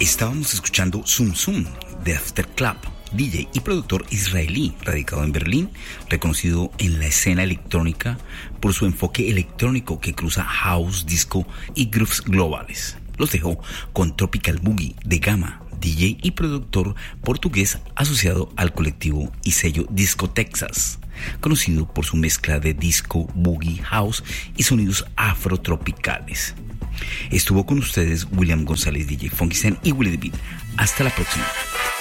Estábamos escuchando Zoom Zoom de Afterclub, DJ y productor israelí radicado en Berlín, reconocido en la escena electrónica por su enfoque electrónico que cruza house, disco y grooves globales. Los dejó con Tropical Boogie de Gama, DJ y productor portugués asociado al colectivo y sello Disco Texas, conocido por su mezcla de disco, boogie, house y sonidos afrotropicales. Estuvo con ustedes William González, DJ Funky Zen y Willy the Beat. Hasta la próxima.